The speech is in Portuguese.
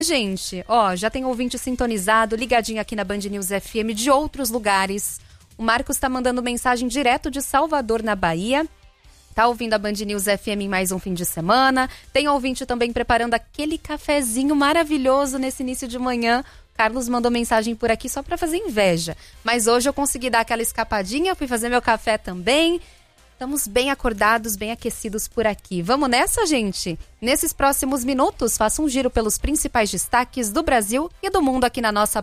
Gente, já tem ouvinte sintonizado, ligadinho aqui na Band News FM de outros lugares. O Marcos tá mandando mensagem direto de Salvador, na Bahia. Tá ouvindo a Band News FM em mais um fim de semana. Tem ouvinte também preparando aquele cafezinho maravilhoso nesse início de manhã. Carlos mandou mensagem por aqui só pra fazer inveja. Mas hoje eu consegui dar aquela escapadinha, fui fazer meu café também. Estamos bem acordados, bem aquecidos por aqui. Vamos nessa, gente? Nesses próximos minutos, faça um giro pelos principais destaques do Brasil e do mundo aqui na nossa